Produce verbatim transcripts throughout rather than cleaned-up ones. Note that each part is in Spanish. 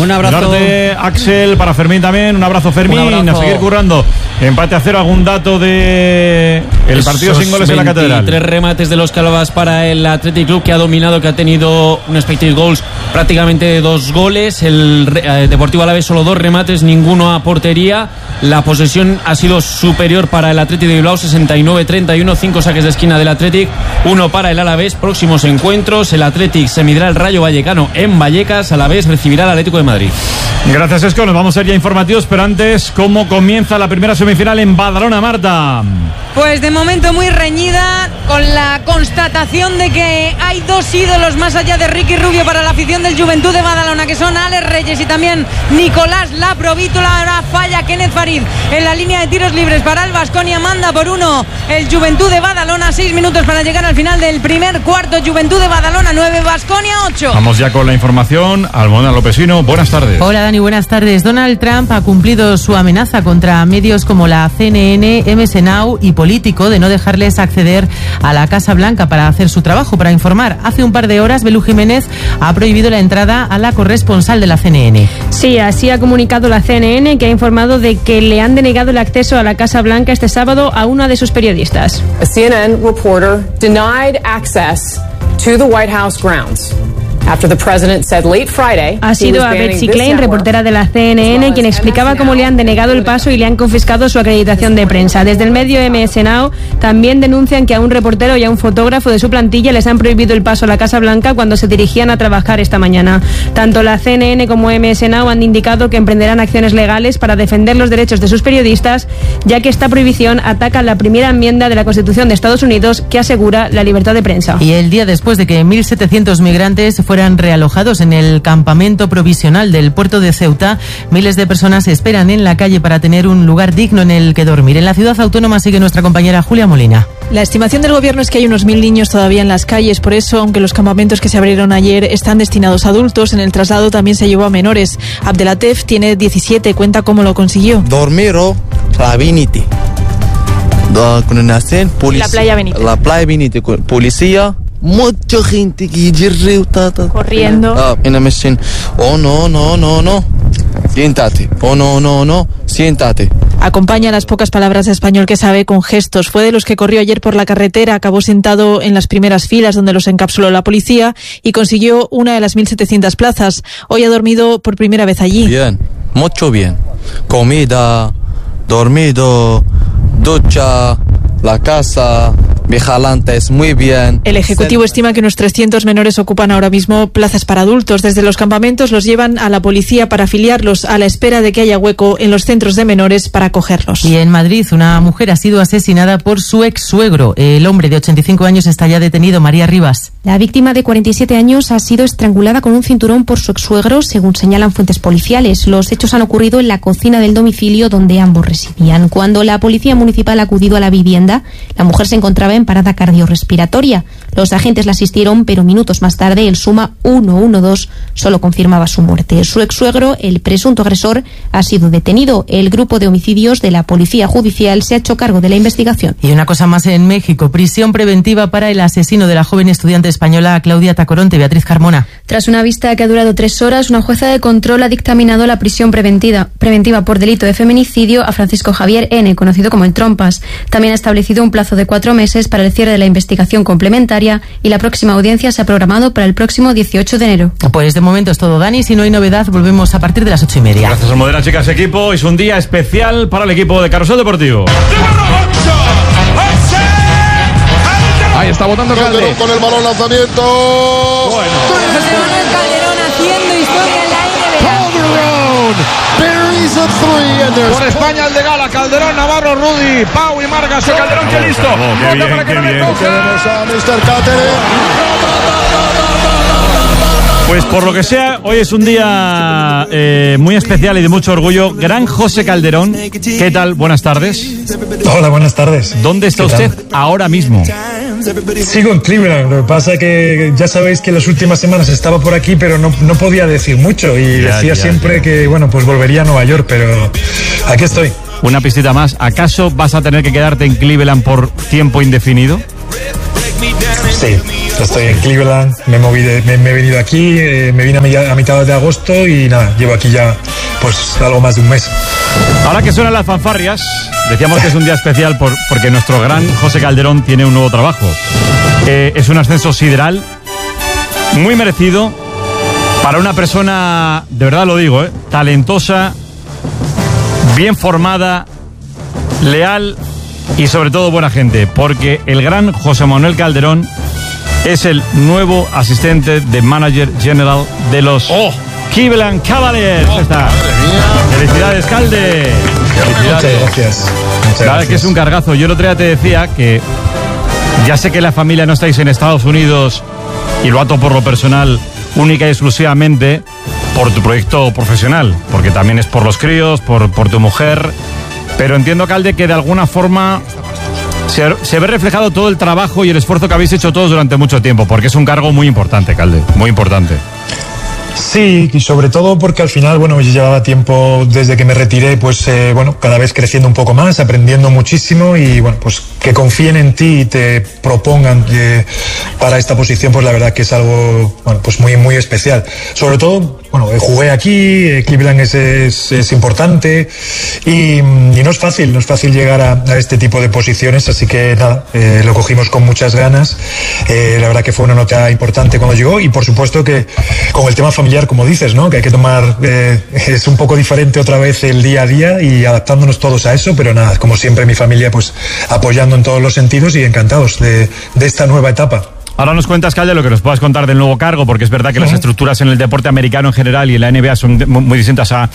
Un abrazo. Darte, Axel, para Fermín también. Un abrazo, Fermín. Un abrazo. A seguir currando. Empate a cero. ¿Algún dato de el partido sin goles en la Catedral? Tres remates de los Calvas para el Athletic Club, que ha dominado, que ha tenido un expected goals prácticamente de dos goles. El eh, Deportivo Alavés solo dos remates, ninguno a portería. La posesión ha sido superior para el Athletic de Bilbao, sesenta y nueve treinta y uno. Cinco saques de esquina del Athletic, uno para el Alavés. Próximos encuentros: el Athletic se medirá el Rayo Vallecano en Vallecas. Alavés recibirá al Atlético de Madrid. Gracias, Esco. Nos vamos a ser ya informativos, pero antes, ¿cómo comienza la primera semifinal en Badalona, Marta? Pues de momento muy reñida, con la constatación de que hay dos ídolos más allá de Ricky Rubio para la afición del Juventud de Badalona, que son Alex Reyes y también Nicolás Laprovítola. Ahora falla Kenneth Farid en la línea de tiros libres para el Baskonia. Manda por uno el Juventud de Badalona. Seis minutos para llegar al final del primer cuarto. Juventud de Badalona nueve, Baskonia ocho. Vamos ya con la información. Almudena Lopesino, buenas tardes. Hola Dani, buenas tardes. Donald Trump ha cumplido su amenaza contra medios como la C N N, M S Now y Político de no dejarles acceder a la Casa Blanca para hacer su trabajo, para informar. Hace un par de horas, Belú Jiménez ha prohibido la entrada a la corresponsal de la C N N. Sí, así ha comunicado la C N N, que ha informado de que le han denegado el acceso a la Casa Blanca este sábado a una de sus periodistas. A C N N reporter denied access to the White House grounds. Ha sido a Betsy Klein, reportera de la C N N, quien explicaba cómo le han denegado el paso y le han confiscado su acreditación de prensa. Desde el medio M S Now también denuncian que a un reportero y a un fotógrafo de su plantilla les han prohibido el paso a la Casa Blanca cuando se dirigían a trabajar esta mañana. Tanto la C N N como M S Now han indicado que emprenderán acciones legales para defender los derechos de sus periodistas, ya que esta prohibición ataca la primera enmienda de la Constitución de Estados Unidos, que asegura la libertad de prensa. Y el día después de que mil setecientos migrantes fueran realojados en el campamento provisional del puerto de Ceuta, miles de personas esperan en la calle para tener un lugar digno en el que dormir. En la ciudad autónoma sigue nuestra compañera Julia Molina. La estimación del gobierno es que hay unos mil niños todavía en las calles. Por eso, aunque los campamentos que se abrieron ayer están destinados a adultos, en el traslado también se llevó a menores. Abdelatef tiene diecisiete, cuenta cómo lo consiguió. Dormiro, la Benite. La playa Benite. La playa Benite, policía. Mucha gente que corriendo. Ah, en la machine. Oh no, no, no, no. Siéntate. Oh no, no, no. Siéntate. Acompaña las pocas palabras de español que sabe con gestos. Fue de los que corrió ayer por la carretera, acabó sentado en las primeras filas donde los encapsuló la policía y consiguió una de las mil setecientas plazas. Hoy ha dormido por primera vez allí. Bien, mucho bien. Comida, dormido, ducha, la casa, vigilantes, muy bien. El Ejecutivo estima que unos trescientos menores ocupan ahora mismo plazas para adultos. Desde los campamentos los llevan a la policía para afiliarlos, a la espera de que haya hueco en los centros de menores para acogerlos. Y en Madrid, una mujer ha sido asesinada por su ex suegro. El hombre de ochenta y cinco años está ya detenido. María Rivas. La víctima de cuarenta y siete años ha sido estrangulada con un cinturón por su ex suegro, según señalan fuentes policiales. Los hechos han ocurrido en la cocina del domicilio donde ambos residían. Cuando la policía municipal ha acudido a la vivienda, la mujer se encontraba en parada cardiorrespiratoria. Los agentes la asistieron, pero minutos más tarde el SUMA ciento doce solo confirmaba su muerte. Su ex suegro, el presunto agresor, ha sido detenido. El grupo de homicidios de la Policía Judicial se ha hecho cargo de la investigación. Y una cosa más en México: prisión preventiva para el asesino de la joven estudiante española Claudia Tacoronte. Beatriz Carmona. Tras una vista que ha durado tres horas, una jueza de control ha dictaminado la prisión preventiva, preventiva por delito de feminicidio a Francisco Javier N., conocido como el Trompas. También ha establecido un plazo de cuatro meses para el cierre de la investigación complementaria y la próxima audiencia se ha programado para el próximo dieciocho de enero. Pues de momento es todo, Dani. Si no hay novedad, volvemos a partir de las ocho y media. Gracias, Almudena, chicas, equipo. Es un día especial para el equipo de Carrusel Deportivo. Ahí está botando Calderón con el balón, lanzamiento. Bueno. José Manuel Calderón haciendo historia en la N B A. Por España el de Gala, Calderón, Navarro, Rudy, Pau y Margas. El Calderón que listo. Oh, qué bien, para que no me Tenemos a mister Pues por lo que sea, hoy es un día eh, muy especial y de mucho orgullo. Gran José Calderón, ¿qué tal? Buenas tardes. Hola, buenas tardes. ¿Dónde está usted ahora mismo? Sigo en Cleveland. Lo que pasa es que ya sabéis que las últimas semanas estaba por aquí, pero no, no podía decir mucho y ya, decía ya, siempre ya. que, bueno, pues volvería a Nueva York, pero aquí estoy. Una pistita más. ¿Acaso vas a tener que quedarte en Cleveland por tiempo indefinido? Sí, estoy en Cleveland, me, moví de, me, me he venido aquí, eh, me vine a, mi, a mitad de agosto y nada, llevo aquí ya pues algo más de un mes. Ahora que suenan las fanfarrias, decíamos que es un día especial por, porque nuestro gran José Calderón tiene un nuevo trabajo. Eh, es un ascenso sideral, muy merecido, para una persona, de verdad lo digo, eh, talentosa, bien formada, leal y sobre todo buena gente, porque el gran José Manuel Calderón es el nuevo asistente de manager general de los oh. Cleveland Cavaliers. Oh, está. Felicidades, Calde. Felicidades. Muchas gracias. Muchas Sabes gracias. que es un cargazo. Yo el otro día te decía que ya sé que la familia no estáis en Estados Unidos, y lo ato por lo personal única y exclusivamente por tu proyecto profesional, porque también es por los críos, por, por tu mujer, pero entiendo, Calde, que de alguna forma se, se ve reflejado todo el trabajo y el esfuerzo que habéis hecho todos durante mucho tiempo, porque es un cargo muy importante, Calde, muy importante. Sí, y sobre todo porque al final, bueno, yo llevaba tiempo desde que me retiré, pues, eh, bueno, cada vez creciendo un poco más, aprendiendo muchísimo y, bueno, pues que confíen en ti y te propongan eh, para esta posición, pues la verdad que es algo, bueno, pues muy, muy especial. Sobre todo, bueno, jugué aquí, eh, Cleveland es, es, es importante y, y no es fácil, no es fácil llegar a, a este tipo de posiciones, así que nada, eh, lo cogimos con muchas ganas. Eh, la verdad que fue una nota importante cuando llegó y por supuesto que con el tema familiar, como dices, ¿no? Que hay que tomar, eh, es un poco diferente otra vez el día a día y adaptándonos todos a eso, pero nada, como siempre mi familia pues apoyando en todos los sentidos y encantados de, de esta nueva etapa. Ahora nos cuentas, Calde, lo que nos puedas contar del nuevo cargo, porque es verdad que uh-huh. las estructuras en el deporte americano en general y en la N B A son muy distintas a,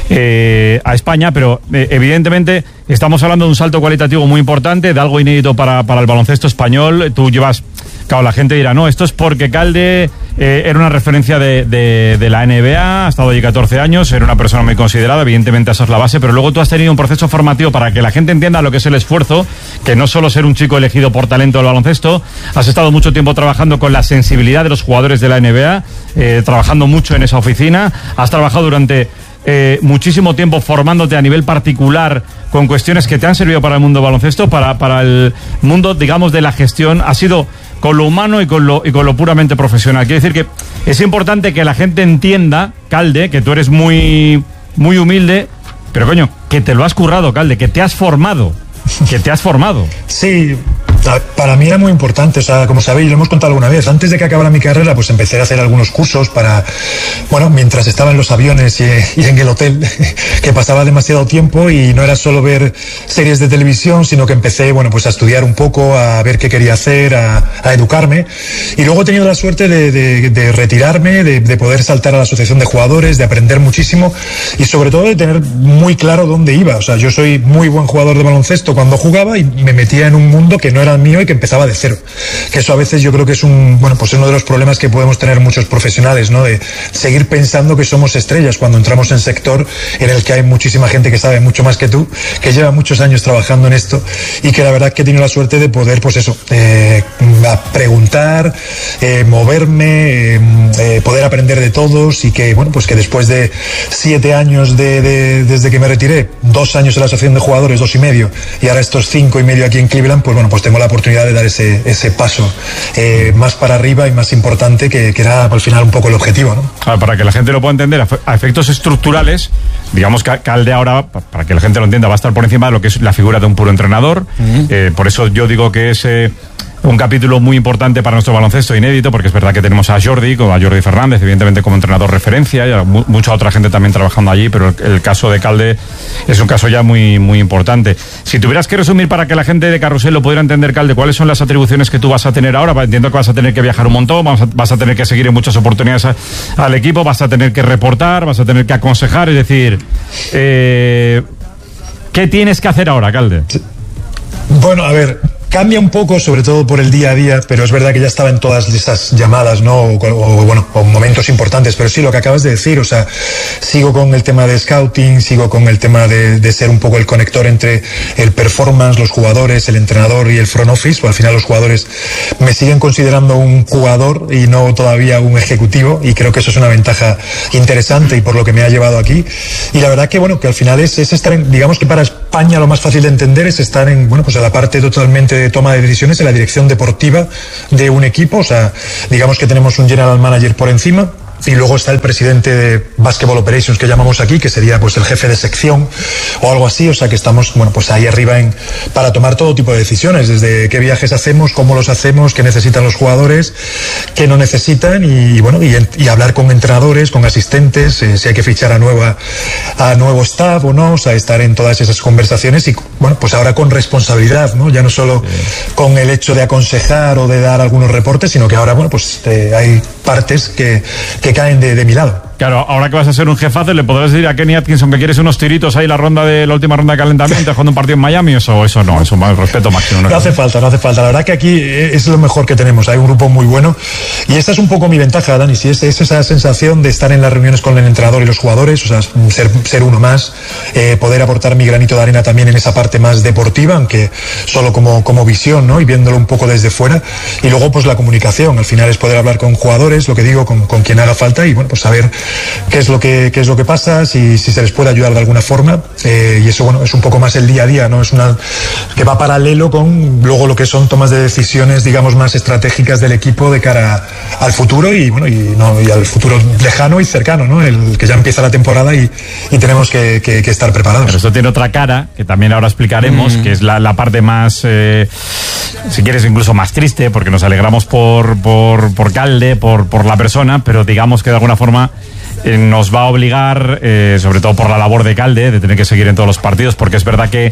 eh, a España, pero eh, evidentemente estamos hablando de un salto cualitativo muy importante, de algo inédito para, para el baloncesto español. Tú llevas... Claro, la gente dirá, no, esto es porque Calde eh, era una referencia de, de, de la N B A, ha estado allí catorce años, era una persona muy considerada, evidentemente esa es la base, pero luego tú has tenido un proceso formativo para que la gente entienda lo que es el esfuerzo, que no solo ser un chico elegido por talento del baloncesto, has estado mucho tiempo trabajando con la sensibilidad de los jugadores de la N B A, eh, trabajando mucho en esa oficina, has trabajado durante... Eh, muchísimo tiempo formándote a nivel particular con cuestiones que te han servido para el mundo del baloncesto, para, para el mundo, digamos, de la gestión. Ha sido con lo humano y con lo, y con lo puramente profesional. Quiero decir que es importante que la gente entienda, Calde, que tú eres muy, muy humilde, pero coño, que te lo has currado, Calde, que te has formado, que te has formado. Sí, para mí era muy importante, o sea, como sabéis, lo hemos contado alguna vez, antes de que acabara mi carrera, pues empecé a hacer algunos cursos para, bueno, mientras estaba en los aviones y, y en el hotel, que pasaba demasiado tiempo y no era solo ver series de televisión, sino que empecé, bueno, pues a estudiar un poco, a ver qué quería hacer, a, a educarme, y luego he tenido la suerte de, de, de retirarme, de, de poder saltar a la asociación de jugadores, de aprender muchísimo y sobre todo de tener muy claro dónde iba. O sea, yo soy muy buen jugador de baloncesto cuando jugaba y me metía en un mundo que no era mío y que empezaba de cero, que eso a veces yo creo que es un, bueno, pues uno de los problemas que podemos tener muchos profesionales, ¿no? De seguir pensando que somos estrellas cuando entramos en sector en el que hay muchísima gente que sabe mucho más que tú, que lleva muchos años trabajando en esto y que la verdad que he tenido la suerte de poder, pues eso, eh, preguntar, eh, moverme, eh, eh, poder aprender de todos y que, bueno, pues que después de siete años de, de, desde que me retiré, dos años en la asociación de jugadores, dos y medio, y ahora estos cinco y medio aquí en Cleveland, pues bueno, pues tengo la oportunidad de dar ese, ese paso eh, más para arriba y más importante que, que era al final un poco el objetivo, ¿no? Claro, para que la gente lo pueda entender, a efectos estructurales, digamos que Calde ahora, para que la gente lo entienda, va a estar por encima de lo que es la figura de un puro entrenador. Uh-huh. eh, por eso yo digo que es eh, un capítulo muy importante para nuestro baloncesto, inédito, porque es verdad que tenemos a Jordi, a Jordi Fernández, evidentemente como entrenador referencia, y a mu- mucha otra gente también trabajando allí, pero el, el caso de Calde es un caso ya muy, muy importante. Si tuvieras que resumir para que la gente de Carrusel lo pudiera entender, Calde, ¿cuáles son las atribuciones que tú vas a tener ahora? Entiendo que vas a tener que viajar un montón, vas a, vas a tener que seguir en muchas oportunidades a, al equipo, vas a tener que reportar, vas a tener que aconsejar, es decir, eh, ¿qué tienes que hacer ahora, Calde? Bueno, a ver, cambia un poco, sobre todo por el día a día, pero es verdad que ya estaba en todas esas llamadas, ¿no? O, o bueno, o momentos importantes, pero sí, lo que acabas de decir, o sea, sigo con el tema de scouting, sigo con el tema de, de ser un poco el conector entre el performance, los jugadores, el entrenador y el front office, pues al final los jugadores me siguen considerando un jugador y no todavía un ejecutivo, y creo que eso es una ventaja interesante y por lo que me ha llevado aquí, y la verdad que bueno, que al final es, es estar en, digamos que para España lo más fácil de entender es estar en, bueno, pues en la parte totalmente de toma de decisiones en la dirección deportiva de un equipo. O sea, digamos que tenemos un general manager por encima. Y luego está el presidente de Basketball Operations, que llamamos aquí, que sería pues el jefe de sección o algo así. O sea que estamos, bueno, pues ahí arriba en, para tomar todo tipo de decisiones, desde qué viajes hacemos, cómo los hacemos, qué necesitan los jugadores, qué no necesitan, y bueno, y, y hablar con entrenadores, con asistentes, eh, si hay que fichar a nueva a nuevo staff o no. O sea, estar en todas esas conversaciones y, bueno, pues ahora con responsabilidad, ¿no? Ya no solo sí. con el hecho de aconsejar o de dar algunos reportes, sino que ahora, bueno, pues eh, hay partes que, que que caen de, de mi lado. Claro, ahora que vas a ser un jefazo, ¿le podrás decir a Kenny Atkinson que quieres unos tiritos ahí la ronda de la última ronda de calentamiento jugando un partido en Miami? Eso, eso no, eso más respeto máximo. No, no hace falta, no hace falta. La verdad que aquí es lo mejor que tenemos. Hay un grupo muy bueno y esta es un poco mi ventaja, Dani. Si es, es esa sensación de estar en las reuniones con el entrenador y los jugadores, o sea, ser, ser uno más, eh, poder aportar mi granito de arena también en esa parte más deportiva, aunque solo como, como visión, ¿no? Y viéndolo un poco desde fuera. Y luego, pues la comunicación. Al final es poder hablar con jugadores, lo que digo, con, con quien haga falta y, bueno, pues saber qué es lo que qué es lo que pasa, si, si se les puede ayudar de alguna forma, eh, y eso, bueno, es un poco más el día a día, ¿no? Es una que va paralelo con luego lo que son tomas de decisiones, digamos, más estratégicas del equipo de cara al futuro y, bueno, y, no, y al futuro lejano y cercano, ¿no? El que ya empieza la temporada y, y tenemos que, que, que estar preparados. Pero esto tiene otra cara, que también ahora explicaremos, mm. que es la, la parte más, eh, si quieres, incluso más triste, porque nos alegramos por, por, por Calde, por, por la persona, pero digamos que de alguna forma Eh, nos va a obligar, eh, sobre todo por la labor de Calde, de tener que seguir en todos los partidos, porque es verdad que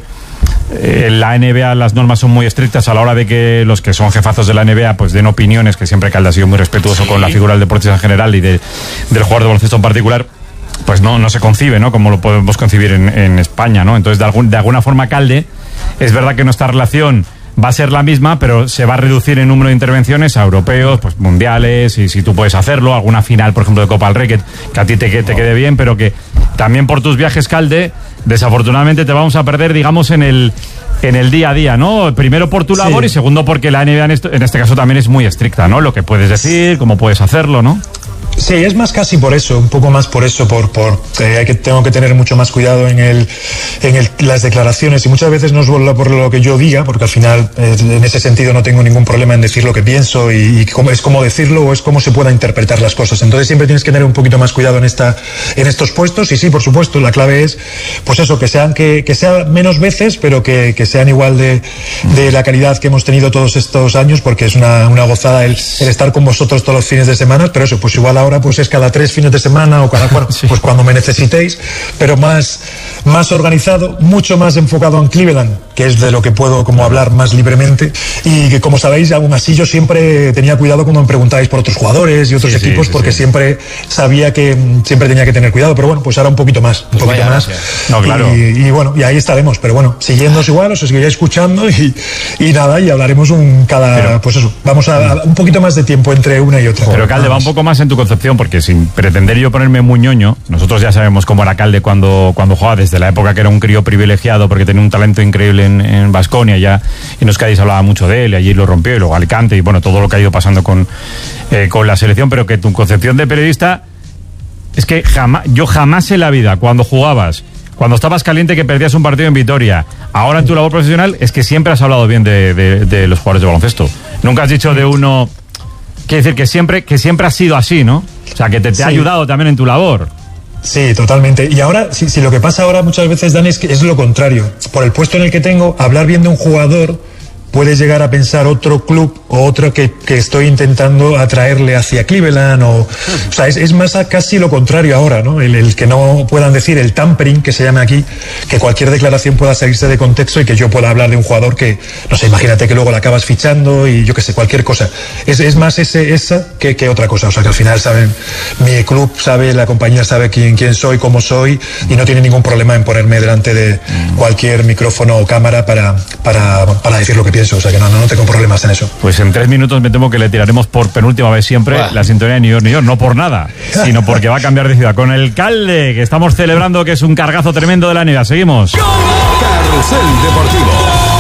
eh, la N B A, las normas son muy estrictas a la hora de que los que son jefazos de la N B A pues den opiniones, que siempre Calde ha sido muy respetuoso sí. con la figura del deportista en general y de, del jugador de baloncesto en particular, pues no, no se concibe, ¿no? Como lo podemos concebir en, en España, ¿no? Entonces, de, algún, de alguna forma, Calde, es verdad que nuestra relación va a ser la misma, pero se va a reducir el número de intervenciones a europeos, pues mundiales, y si tú puedes hacerlo, alguna final, por ejemplo, de Copa del Rey, que, que a ti te, que te quede bien, pero que también por tus viajes, Calde, desafortunadamente te vamos a perder, digamos, en el en el día a día, ¿no? Primero por tu labor sí. y segundo porque la N B A en, esto, en este caso también es muy estricta, ¿no? Lo que puedes decir, cómo puedes hacerlo, ¿no? Sí, es más casi por eso, un poco más por eso, por, por eh, hay que tengo que tener mucho más cuidado en el, en el, las declaraciones y muchas veces no es por lo que yo diga, porque al final eh, en ese sentido no tengo ningún problema en decir lo que pienso y, y cómo, es cómo decirlo o es cómo se pueda interpretar las cosas. Entonces siempre tienes que tener un poquito más cuidado en esta, en estos puestos y sí, por supuesto, la clave es, pues eso, que sean que, que sea menos veces, pero que, que sean igual de, de la calidad que hemos tenido todos estos años, porque es una, una gozada el, el estar con vosotros todos los fines de semana, pero eso, pues igual ahora Ahora pues es cada tres fines de semana o cada cuatro, sí. pues cuando me necesitéis, pero más, más organizado, mucho más enfocado en Cleveland, que es de lo que puedo como hablar más libremente, y que como sabéis, aún así yo siempre tenía cuidado cuando me preguntáis por otros jugadores y otros sí, equipos, sí, sí, porque sí. siempre sabía que siempre tenía que tener cuidado, pero bueno, pues ahora un poquito más, un pues poquito vaya, más. No, claro. y, y bueno, y ahí estaremos, pero bueno, siguiéndoos igual, os seguiré escuchando y, y nada, y hablaremos un cada, pero, pues eso, vamos a, a un poquito más de tiempo entre una y otra. Pero Calde, va un poco más en tu concepción, porque sin pretender yo ponerme muy ñoño, nosotros ya sabemos cómo era Calde cuando, cuando jugaba, desde la época que era un crío privilegiado, porque tenía un talento increíble en Baskonia, ya en Euskadi se hablaba mucho de él, y allí lo rompió, y luego Alicante, y bueno, todo lo que ha ido pasando con, eh, con la selección, pero que tu concepción de periodista es que jamás, yo jamás en la vida, cuando jugabas, cuando estabas caliente que perdías un partido en Vitoria, ahora en tu labor profesional, es que siempre has hablado bien de, de, de los jugadores de baloncesto. Nunca has dicho de uno... Quiere decir que siempre, que siempre ha sido así, ¿no? O sea, que te, te sí. ha ayudado también en tu labor. Sí, totalmente. Y ahora, si, si lo que pasa ahora muchas veces, Dani, es que es lo contrario. Por el puesto en el que tengo, hablar bien de un jugador puedes llegar a pensar otro club o otro que, que estoy intentando atraerle hacia Cleveland o, o sea, es, es más a casi lo contrario ahora, ¿no? El, el que no puedan decir el tampering, que se llama aquí, que cualquier declaración pueda salirse de contexto y que yo pueda hablar de un jugador que, no sé, imagínate que luego la acabas fichando y yo qué sé, cualquier cosa. Es, es más ese, esa que, que otra cosa, o sea, que al final saben, mi club sabe, la compañía sabe quién, quién soy, cómo soy y no tiene ningún problema en ponerme delante de cualquier micrófono o cámara para, para, para decir lo que pienso. O sea que no, no, no tengo problemas en eso. Pues en tres minutos me temo que le tiraremos por penúltima vez siempre Buah. la sintonía de New York, New York, no por nada, sino porque va a cambiar de ciudad. Con el Calde, que estamos celebrando, que es un cargazo tremendo de la N B A. Seguimos. Carrusel Deportivo.